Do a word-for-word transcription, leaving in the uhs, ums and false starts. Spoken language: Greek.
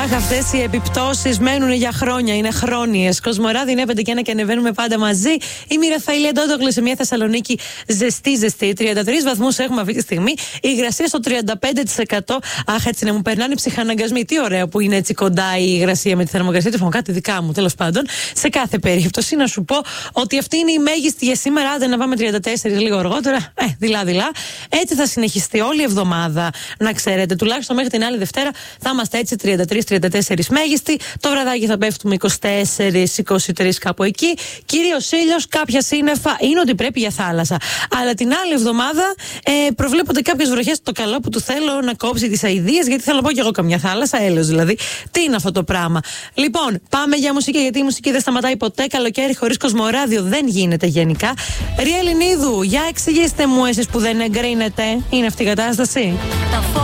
Αχ, αυτές οι επιπτώσεις μένουν για χρόνια, είναι χρόνιες. Κοσμοράδι είναι πέντε και ένα και ανεβαίνουμε πάντα μαζί. Είμαι η Ραφαήλ Αντότογλου σε μια Θεσσαλονίκη ζεστή, ζεστή. τριάντα τρεις βαθμούς έχουμε αυτή τη στιγμή. Η υγρασία στο τριάντα πέντε τοις εκατό. Αχ, έτσι να μου περνάνε οι ψυχαναγκασμοί. Τι ωραία που είναι έτσι κοντά η υγρασία με τη θερμοκρασία. Τι κάτι δικά μου, τέλος πάντων. Σε κάθε περίπτωση να σου πω ότι αυτή είναι η μέγιστη για σήμερα. Άντε να πάμε τριάντα τέσσερα λίγο αργότερα. Ε, δειλά-δειλά. Έτσι θα συνεχιστεί όλη η εβδομάδα. Να ξέρετε, τουλάχιστον μέχρι την άλλη Δευτέρα θα είμαστε έτσι τριάντα τρεις τριάντα τέσσερα μέγιστη. Το βραδάκι θα πέφτουμε είκοσι τέσσερα είκοσι τρία κάπου εκεί. Κυρίως ήλιος, κάποια σύννεφα. Είναι ότι πρέπει για θάλασσα. Αλλά την άλλη εβδομάδα ε, προβλέπονται κάποιες βροχές. Το καλό που του θέλω να κόψει τις αηδίες, γιατί θέλω να πω κι εγώ καμιά θάλασσα. Έλεος δηλαδή. Τι είναι αυτό το πράγμα. Λοιπόν, πάμε για μουσική, γιατί η μουσική δεν σταματάει ποτέ. Καλοκαίρι χωρίς Κοσμοράδιο δεν γίνεται γενικά. Ριέλ Ελληνίδου, για εξηγήστε μου εσείς που δεν εγκρίνετε. Είναι αυτή η κατάσταση.